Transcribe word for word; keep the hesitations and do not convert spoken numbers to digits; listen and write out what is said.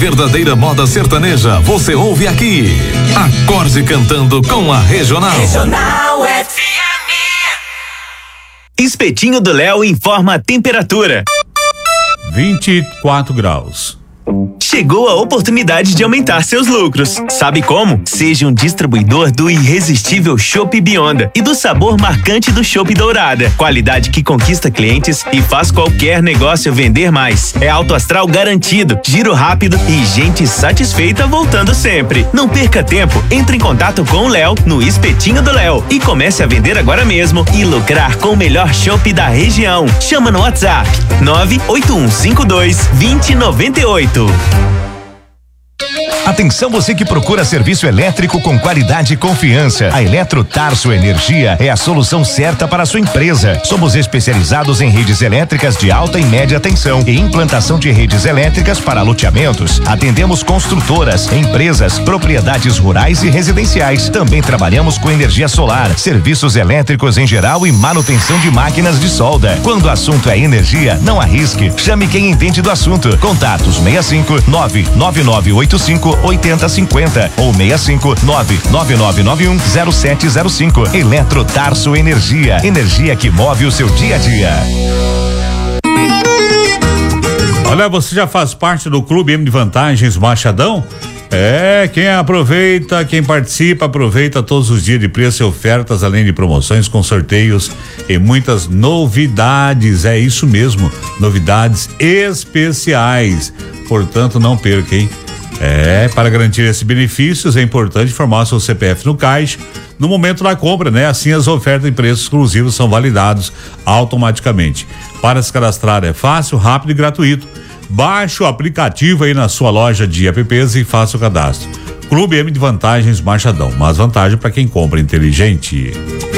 verdadeira moda sertaneja você ouve aqui. Acorde cantando com a Regional. Regional F M. Espetinho do Léo informa a temperatura. vinte e quatro graus. Chegou a oportunidade de aumentar seus lucros. Sabe como? Seja um distribuidor do irresistível Chopp Bionda e do sabor marcante do Chopp Dourada. Qualidade que conquista clientes e faz qualquer negócio vender mais. É alto astral garantido, giro rápido e gente satisfeita voltando sempre. Não perca tempo, entre em contato com o Léo no Espetinho do Léo e comece a vender agora mesmo e lucrar com o melhor chopp da região. Chama no WhatsApp nove oito um cinco dois dois zero nove oito. Atenção você que procura serviço elétrico com qualidade e confiança. A Eletro Tarso Energia é a solução certa para a sua empresa. Somos especializados em redes elétricas de alta e média tensão e implantação de redes elétricas para loteamentos. Atendemos construtoras, empresas, propriedades rurais e residenciais. Também trabalhamos com energia solar, serviços elétricos em geral e manutenção de máquinas de solda. Quando o assunto é energia, não arrisque. Chame quem entende do assunto. Contatos sessenta e cinco, nove nove nove oito cinco oito zero cinco zero ou sessenta e cinco, nove nove nove nove um zero sete zero cinco. Eletro Tarso Energia. Energia que move o seu dia a dia. Olha, você já faz parte do Clube M de Vantagens Machadão? É, quem aproveita, quem participa, aproveita todos os dias de preço e ofertas, além de promoções com sorteios e muitas novidades. É isso mesmo, novidades especiais. Portanto, não perca, hein? É, para garantir esses benefícios é importante informar seu C P F no caixa no momento da compra, né? Assim as ofertas e preços exclusivos são validados automaticamente. Para se cadastrar é fácil, rápido e gratuito. Baixe o aplicativo aí na sua loja de apps e faça o cadastro. Clube M de Vantagens Machadão, mas vantagem para quem compra inteligente.